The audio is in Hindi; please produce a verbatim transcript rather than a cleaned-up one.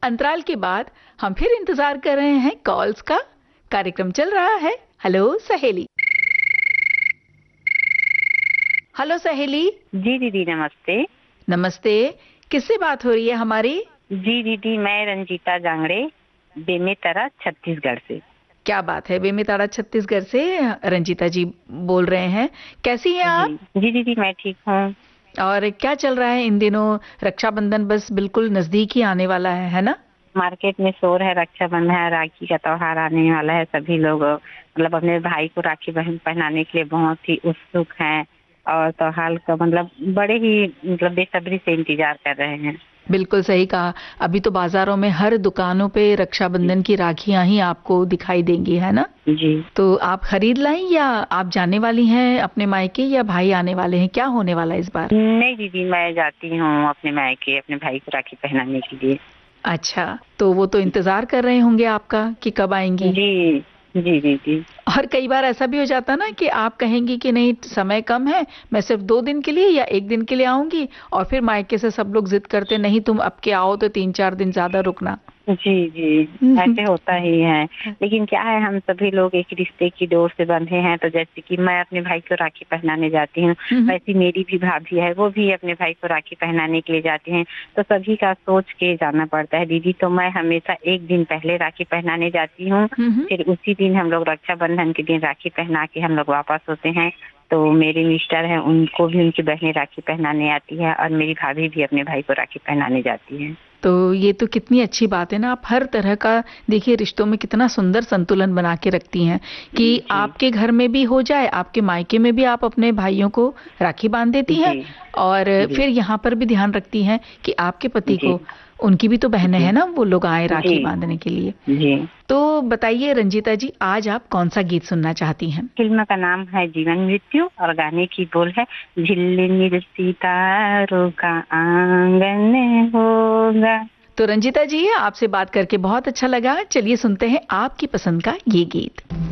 अंतराल के बाद हम फिर इंतजार कर रहे हैं कॉल्स का। कार्यक्रम चल रहा है हेलो सहेली। हेलो सहेली। जी दीदी नमस्ते। नमस्ते, किससे बात हो रही है हमारी? जी दीदी मैं रंजीता जांगड़े, बेमेतरा छत्तीसगढ़ से। क्या बात है, बेमेतरा छत्तीसगढ़ से रंजीता जी बोल रहे हैं। कैसी हैं आप? जी दीदी मैं ठीक हूँ। और क्या चल रहा है इन दिनों? रक्षाबंधन बस बिल्कुल नजदीक ही आने वाला है, है ना? मार्केट में शोर है, रक्षाबंधन है, राखी का त्योहार आने वाला है। सभी लोग मतलब अपने भाई को राखी बहन पहनाने के लिए बहुत ही उत्सुक हैं और त्योहार का मतलब बड़े ही मतलब बेसब्री से इंतजार कर रहे हैं। बिल्कुल सही कहा। अभी तो बाजारों में हर दुकानों पे रक्षाबंधन की राखियां ही आपको दिखाई देंगी, है ना? जी। तो आप खरीद लाई या आप जाने वाली हैं अपने मायके या भाई आने वाले हैं? क्या होने वाला है इस बार? नहीं दीदी मैं जाती हूँ अपने मायके अपने भाई को राखी पहनाने के लिए। अच्छा, तो वो तो इंतजार कर रहे होंगे आपका कि कब आएंगी। जी जी जी जी। और कई बार ऐसा भी हो जाता ना कि आप कहेंगी कि नहीं समय कम है, मैं सिर्फ दो दिन के लिए या एक दिन के लिए आऊंगी, और फिर मायके से सब लोग जिद करते नहीं तुम अब के आओ तो तीन चार दिन ज्यादा रुकना। जी जी ऐसे होता ही है। लेकिन क्या है हम सभी लोग एक रिश्ते की डोर से बंधे हैं। तो जैसे कि मैं अपने भाई को राखी पहनाने जाती हूँ, वैसी मेरी भी भाभी है, वो भी अपने भाई को राखी पहनाने के लिए जाती हैं। तो सभी का सोच के जाना पड़ता है दीदी। तो मैं हमेशा एक दिन पहले राखी पहनाने जाती हूँ, फिर उसी दिन हम लोग रक्षाबंधन के दिन राखी पहना के हम लोग वापस होते हैं। तो मेरे मिस्टर हैं उनको भी उनकी बहनें राखी पहनाने आती है और मेरी भाभी भी अपने भाई को राखी पहनाने जाती है। तो ये तो कितनी अच्छी बात है ना। आप हर तरह का देखिए रिश्तों में कितना सुंदर संतुलन बना के रखती हैं कि आपके घर में भी हो जाए, आपके मायके में भी आप अपने भाइयों को राखी बांध देती हैं और फिर यहाँ पर भी ध्यान रखती हैं कि आपके पति को, उनकी भी तो बहनें हैं ना, वो लोग आए राखी बांधने के लिए। जी। तो बताइए रंजीता जी, आज आप कौन सा गीत सुनना चाहती हैं? फिल्म का नाम है जीवन मृत्यु और गाने की बोल है झिल्ली सितारों का आंगन होगा। तो रंजीता जी आपसे बात करके बहुत अच्छा लगा। चलिए सुनते हैं आपकी पसंद का ये गीत।